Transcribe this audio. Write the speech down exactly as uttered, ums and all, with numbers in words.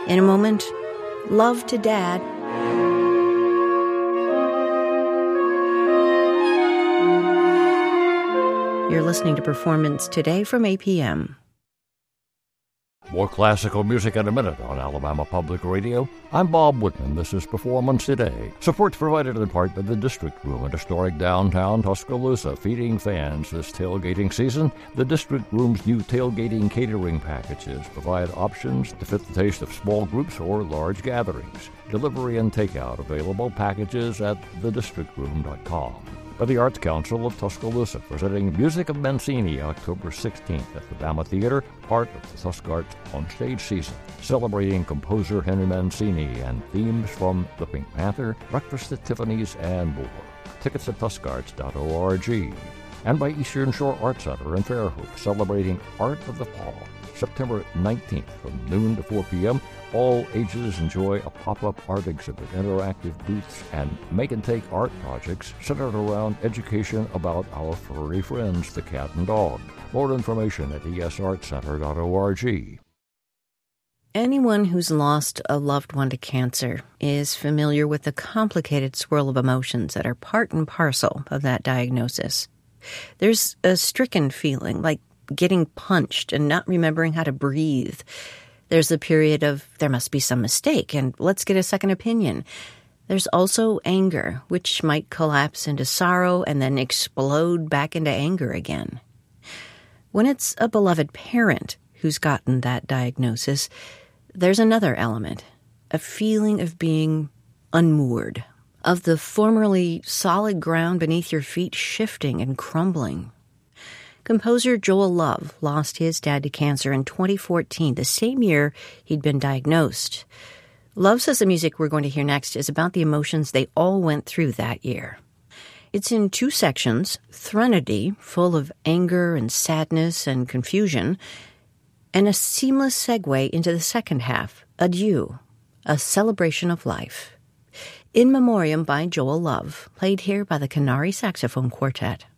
In a moment, love to Dad. You're listening to Performance Today from A P M. More classical music in a minute on Alabama Public Radio. I'm Bob Woodman. This is Performance Today. Support's provided in part by the District Room at historic downtown Tuscaloosa, feeding fans this tailgating season. The District Room's new tailgating catering packages provide options to fit the taste of small groups or large gatherings. Delivery and takeout available. Packages at the district room dot com. By the Arts Council of Tuscaloosa, presenting Music of Mancini October sixteenth at the Bama Theater, part of the Tuscarts on-stage season, celebrating composer Henry Mancini and themes from The Pink Panther, Breakfast at Tiffany's, and more. Tickets at tuscarts dot org. And by Eastern Shore Art Center in Fairhope, celebrating Art of the Fall, September nineteenth from noon to four p.m. All ages enjoy a pop-up art exhibit, interactive booths, and make-and-take art projects centered around education about our furry friends, the cat and dog. More information at e s art center dot org. Anyone who's lost a loved one to cancer is familiar with the complicated swirl of emotions that are part and parcel of that diagnosis. There's a stricken feeling, like getting punched and not remembering how to breathe. There's the period of, there must be some mistake, and let's get a second opinion. There's also anger, which might collapse into sorrow and then explode back into anger again. When it's a beloved parent who's gotten that diagnosis, there's another element, a feeling of being unmoored, of the formerly solid ground beneath your feet shifting and crumbling. Composer Joel Love lost his dad to cancer in twenty fourteen, the same year he'd been diagnosed. Love says the music we're going to hear next is about the emotions they all went through that year. It's in two sections, Threnody, full of anger and sadness and confusion, and a seamless segue into the second half, Adieu, a celebration of life. In Memoriam by Joel Love, played here by the Canary Saxophone Quartet.